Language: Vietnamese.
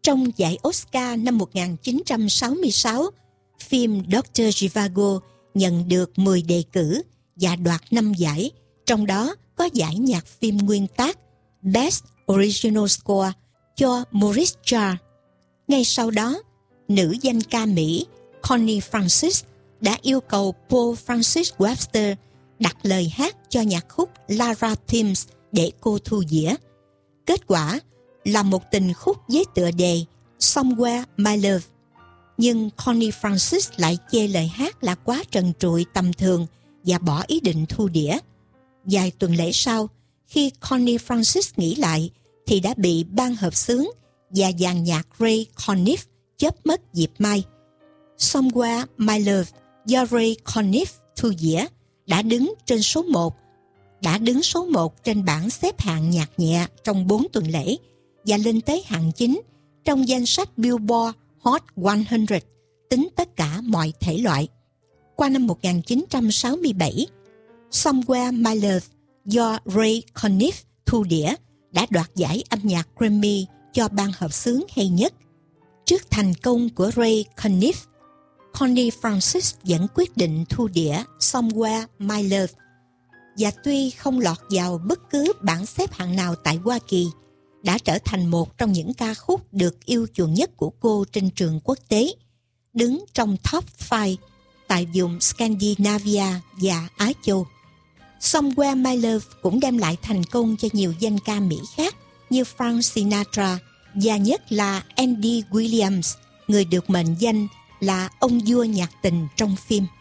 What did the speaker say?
Trong giải Oscar năm 1966, phim Dr. Zhivago nhận được 10 đề cử và đoạt 5 giải, trong đó có giải nhạc phim nguyên tác Best Original Score cho Maurice Jarre. Ngay sau đó, nữ danh ca Mỹ Connie Francis đã yêu cầu Paul Francis Webster đặt lời hát cho nhạc khúc Lara Themes để cô thu dĩa. Kết quả là một tình khúc với tựa đề Somewhere My Love. Nhưng Connie Francis lại chê lời hát là quá trần trụi tầm thường và bỏ ý định thu đĩa. Vài tuần lễ sau, khi Connie Francis nghĩ lại thì đã bị ban hợp xướng và dàn nhạc Ray Conniff chớp mất dịp may. Somewhere My Love do Ray Conniff thu dĩa đã đứng số 1 trên bảng xếp hạng nhạc nhẹ trong 4 tuần lễ và lên tới hạng 9 trong danh sách Billboard Hot 100 tính tất cả mọi thể loại. Qua năm 1967, Somewhere My Love do Ray Conniff thu đĩa đã đoạt giải âm nhạc Grammy cho ban hợp xướng hay nhất. Trước thành công của Ray Conniff, Connie Francis vẫn quyết định thu đĩa Somewhere My Love. Và tuy không lọt vào bất cứ bảng xếp hạng nào tại Hoa Kỳ, đã trở thành một trong những ca khúc được yêu chuộng nhất của cô trên trường quốc tế, đứng trong top 5 tại vùng Scandinavia và Á Châu. Somewhere My Love cũng đem lại thành công cho nhiều danh ca Mỹ khác như Frank Sinatra và nhất là Andy Williams, người được mệnh danh là ông vua nhạc tình trong phim.